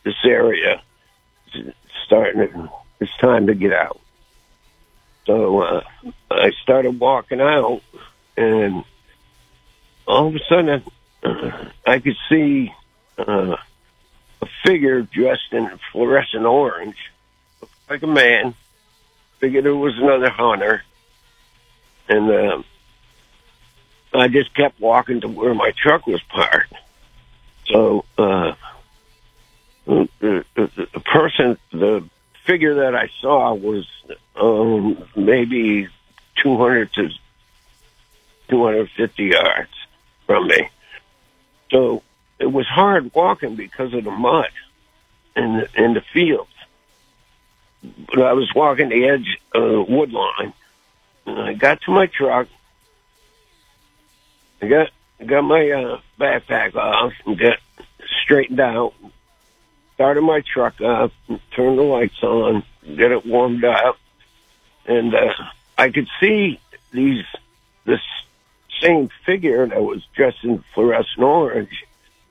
this area is it's time to get out. So I started walking out, and all of a sudden I could see a figure dressed in fluorescent orange, looked like a man. Figured it was another hunter, and I just kept walking to where my truck was parked. So the figure that I saw was maybe 200 to 250 yards from me. So it was hard walking because of the mud in the fields. But I was walking the edge of the wood line, and I got to my truck. I got my backpack off and got straightened out. Started my truck up, turned the lights on, get it warmed up, and I could see this same figure that was dressed in fluorescent orange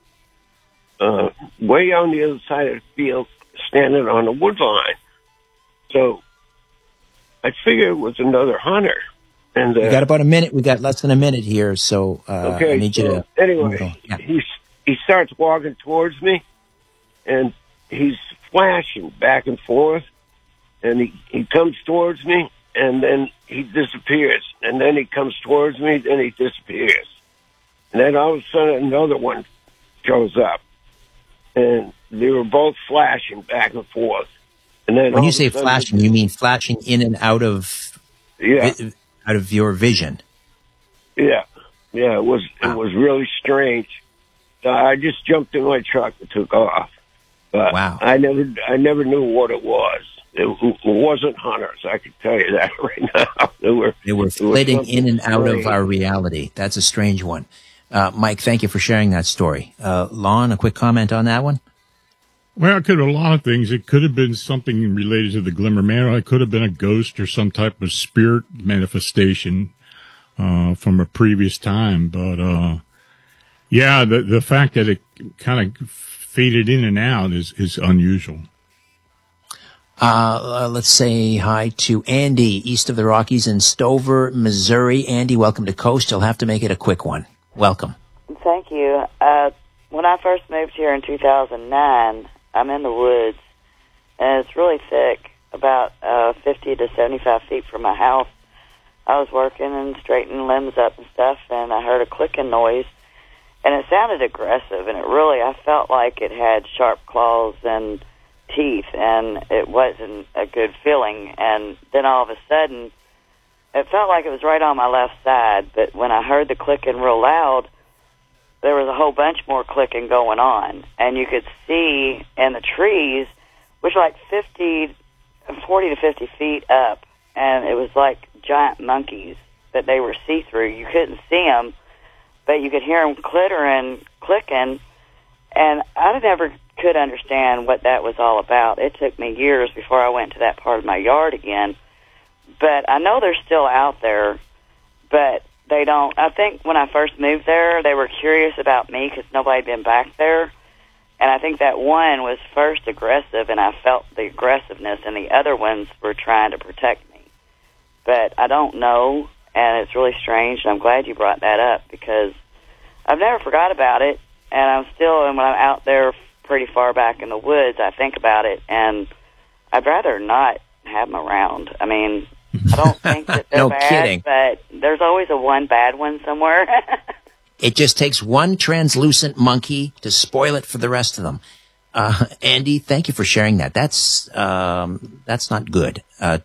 way on the other side of the field, standing on the wood line. So I figured it was another hunter. And we got about a minute. We got less than a minute here, so okay, I need you to. Anyway, yeah. He starts walking towards me, and he's flashing back and forth, and he comes towards me, and then he disappears, and then he comes towards me, then he disappears, and then all of a sudden another one shows up, and they were both flashing back and forth. And then when you say flashing, you mean flashing in and out of out of your vision. Yeah, it was really strange. So I just jumped in my truck and took off. But wow. I never knew what it was. It wasn't hunters, I can tell you that right now. They were flitting in and out of our reality. That's a strange one. Mike, thank you for sharing that story. Lon, a quick comment on that one? Well, it could have been a lot of things. It could have been something related to the Glimmer Man. It could have been a ghost or some type of spirit manifestation from a previous time. But yeah, the fact that it kind of faded in and out is unusual. Let's say hi to Andy, east of the Rockies in Stover, Missouri. Andy, welcome to Coast. You'll have to make it a quick one. Welcome. Thank you. When I first moved here in 2009, I'm in the woods, and it's really thick, about 50 to 75 feet from my house. I was working and straightening limbs up and stuff, and I heard a clicking noise, and it sounded aggressive, and I felt like it had sharp claws and teeth, and it wasn't a good feeling. And then all of a sudden, it felt like it was right on my left side, but when I heard the clicking real loud, there was a whole bunch more clicking going on, and you could see in the trees, which were like 40 to 50 feet up, and it was like giant monkeys, but they were see-through. You couldn't see them, but you could hear them clicking, and I never could understand what that was all about. It took me years before I went to that part of my yard again, but I know they're still out there, but they don't. I think when I first moved there, they were curious about me because nobody had been back there. And I think that one was first aggressive, and I felt the aggressiveness, and the other ones were trying to protect me. But I don't know, and it's really strange, and I'm glad you brought that up because I've never forgot about it, and I'm still, and when I'm out there pretty far back in the woods, I think about it, and I'd rather not have them around. I mean, I don't think that they're no bad, kidding. But there's always a one bad one somewhere. It just takes one translucent monkey to spoil it for the rest of them. Andy, thank you for sharing that. That's not good.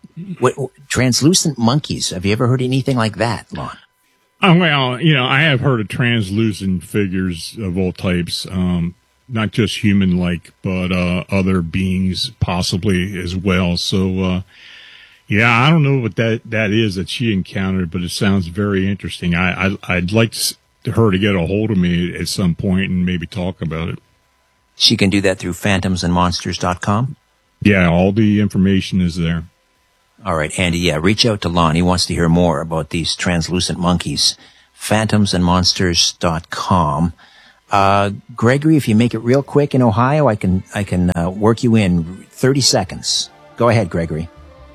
Translucent monkeys. Have you ever heard anything like that, Lon? Well, I have heard of translucent figures of all types, not just human-like, but other beings possibly as well. So, yeah, I don't know what that is that she encountered, but it sounds very interesting. I'd like her to get a hold of me at some point and maybe talk about it. She can do that through phantomsandmonsters.com? Yeah, all the information is there. All right, Andy, yeah, reach out to Lon. He wants to hear more about these translucent monkeys. Phantomsandmonsters.com. Gregory, if you make it real quick in Ohio, I can work you in 30 seconds. Go ahead, Gregory.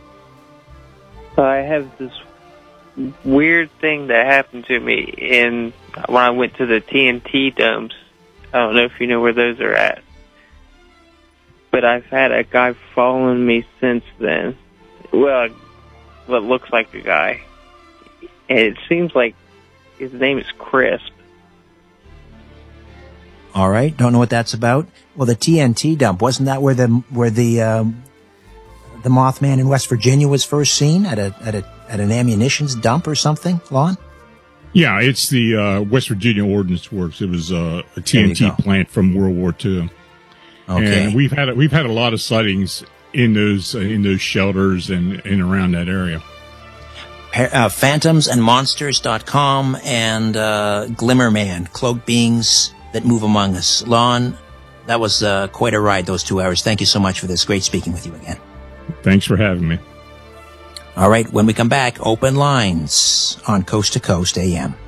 I have this weird thing that happened to me when I went to the TNT domes. I don't know if you know where those are at. But I've had a guy following me since then. Well, what looks like a guy. And it seems like his name is Crisp. All right. Don't know what that's about. Well, the TNT dump, wasn't that where the Mothman in West Virginia was first seen at an ammunitions dump or something, Lon? Yeah, it's the West Virginia Ordnance Works. It was a TNT plant from World War II. Okay. And we've had a lot of sightings in those shelters and around that area. Phantomsandmonsters.com and Glimmerman, cloaked beings that move among us. Lon, that was quite a ride, those 2 hours. Thank you so much for this. Great speaking with you again. Thanks for having me. All right, when we come back, open lines on Coast to Coast AM.